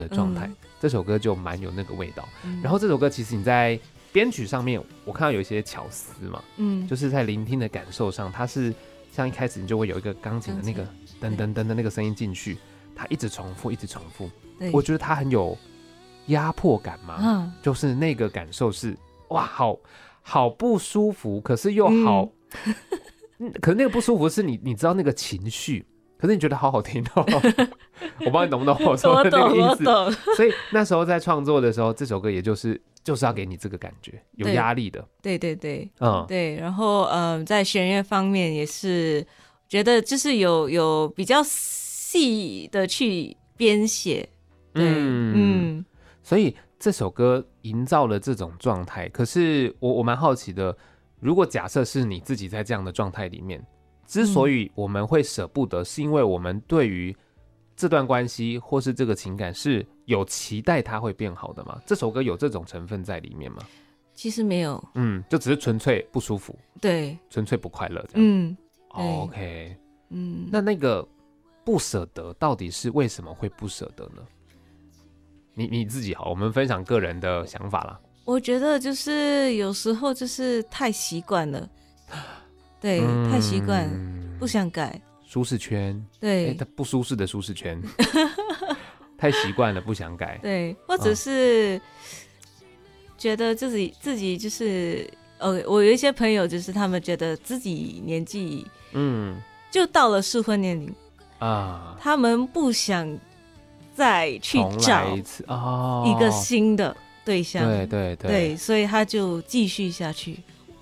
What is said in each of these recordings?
的状态，这首歌就蛮有那个味道。然后这首歌其实你在编曲上面，我看到有一些巧思嘛，就是在聆听的感受上，它是像一开始你就会有一个钢琴的那个噔噔噔的那个声音进去，它一直重复，一直重复。我觉得它很有压迫感嘛，就是那个感受是哇，好不舒服，可是又好，可是那个不舒服是你知道那个情绪。可是你觉得好好听哦，我不知道你懂不懂我说的那个意思。所以那时候在创作的时候，这首歌也就是要给你这个感觉，有压力的。 对，对。然后在弦乐方面也是觉得就是有比较细的去编写。对， 所以这首歌营造了这种状态。可是我蛮好奇的，如果假设是你自己在这样的状态里面。之所以我们会舍不得，是因为我们对于这段关系或是这个情感是有期待它会变好的吗？这首歌有这种成分在里面吗？ 其实没有， 就只是纯粹不舒服， 对， 纯粹不快乐这样。OK，那个不舍得到底是为什么会不舍得呢？你自己好，我们分享个人的想法啦。 我觉得就是有时候就是太习惯了。对，太习惯，不想改。舒适圈，对， 他不舒适的舒适圈，太习惯了，不想改。 对，或者是觉得自己就是，我有一些朋友就是他们觉得自己年纪，就到了适婚年龄啊，他们不想再去找一个新的对象，对，所以他就继续下去。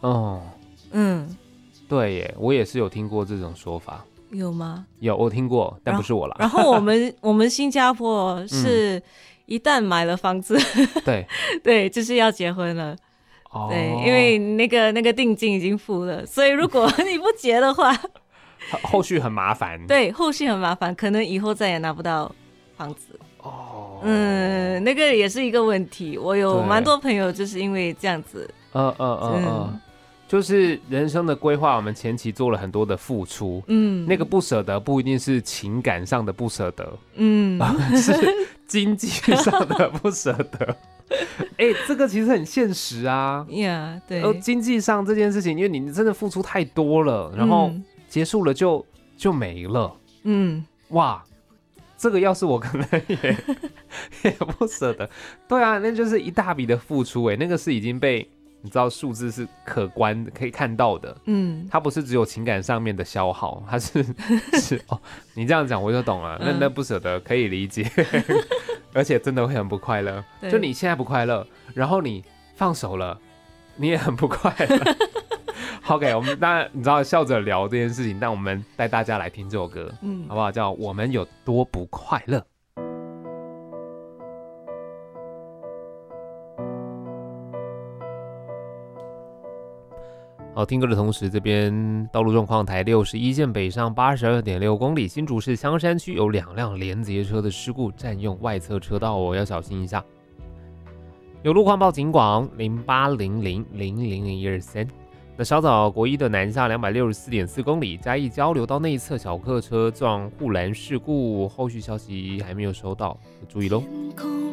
对耶，我也是有听过这种说法。 有吗？ 有，我听过，但不是我啦。 然后我们新加坡是一旦买了房子，对，就是要结婚了。对，因为那个定金已经付了，所以如果你不结的话， 后续很麻烦。 对，后续很麻烦，可能以后再也拿不到房子。那个也是一个问题。我有蛮多朋友就是因为这样子。 就是人生的规划，我们前期做了很多的付出，那个不舍得不一定是情感上的不舍得，是经济上的不舍得。这个其实很现实啊。对。经济上这件事情，因为你真的付出太多了，然后结束了就没了。哇，这个要是我可能也不舍得。对啊，那就是一大笔的付出，那个是已经被。你知道数字是可观的，可以看到的。它不是只有情感上面的消耗，它是你这样讲我就懂了。那不舍得可以理解，而且真的会很不快乐。就你现在不快乐，然后你放手了，你也很不快乐。OK， 我们当然你知道笑着聊这件事情，但我们带大家来听这首歌，好不好？叫《我们有多不快乐》。好，听歌的同时，这边道路状况台61线北上82.6公里，新竹市香山区有2辆连结车的事故占用外侧车道，要小心一下。有路况报警广0800000123。那稍早国一的南下264.4公里，嘉义交流道内侧小客车撞护栏事故，后续消息还没有收到，注意喽。